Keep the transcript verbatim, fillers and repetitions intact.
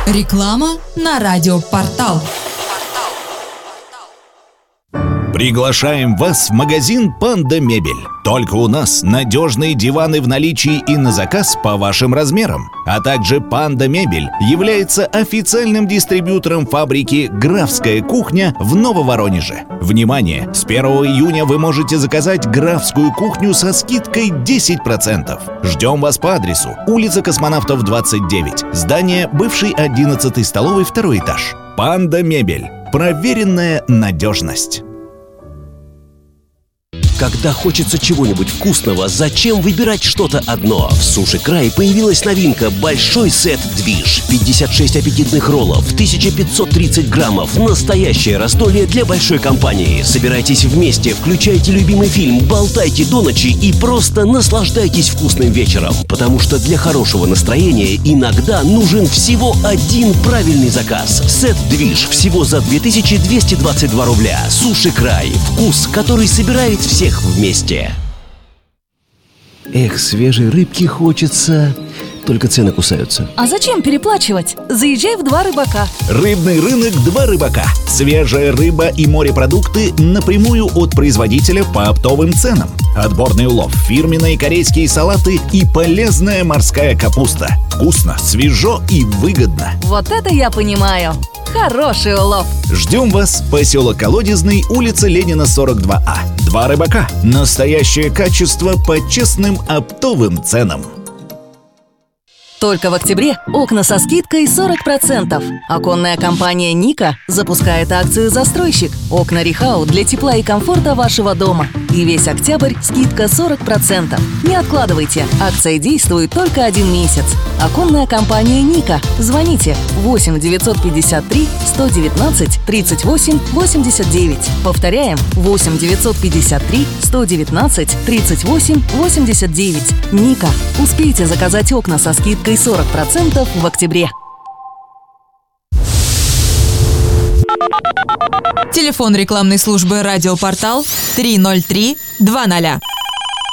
Реклама на радиопортал. Приглашаем вас в магазин «Панда Мебель». Только у нас надежные диваны в наличии и на заказ по вашим размерам. А также «Панда Мебель» является официальным дистрибьютором фабрики «Графская кухня» в Нововоронеже. Внимание! С первого июня вы можете заказать «Графскую кухню» со скидкой десять процентов. Ждем вас по адресу: улица Космонавтов, двадцать девять, здание бывшей одиннадцатой столовой, второй этаж. «Панда Мебель». Проверенная надежность. Когда хочется чего-нибудь вкусного, зачем выбирать что-то одно? В Суши Край появилась новинка – большой сет-движ. пятьдесят шесть аппетитных роллов, тысяча пятьсот тридцать граммов. Настоящее раздолье для большой компании. Собирайтесь вместе, включайте любимый фильм, болтайте до ночи и просто наслаждайтесь вкусным вечером. Потому что для хорошего настроения иногда нужен всего один правильный заказ. Сет-движ всего за две тысячи двести двадцать два рубля. Суши Край. Вкус, который собирает всех вместе. Эх, свежей рыбки хочется, только цены кусаются. А зачем переплачивать? Заезжай в «Два рыбака». Рыбный рынок «Два рыбака». Свежая рыба и морепродукты напрямую от производителя по оптовым ценам. Отборный улов, фирменные корейские салаты и полезная морская капуста. Вкусно, свежо и выгодно. Вот это я понимаю. Хороший улов. Ждем вас, поселок Колодезный, улица Ленина, сорок два А. «Два рыбака». Настоящее качество по честным оптовым ценам. Только в октябре окна со скидкой сорок процентов. Оконная компания «Ника» запускает акцию «Застройщик». Окна Рихау для тепла и комфорта вашего дома. И весь октябрь скидка сорок процентов. Не откладывайте. Акция действует только один месяц. Оконная компания «Ника». Звоните восемь девятьсот пятьдесят три сто девятнадцать тридцать восемь восемьдесят девять. Повторяем: восемь девятьсот пятьдесят три сто девятнадцать тридцать восемь восемьдесят девять. «Ника». Успейте заказать окна со скидкой сорок процентов в октябре. Телефон рекламной службы «Радиопортал» три ноль три два ноль.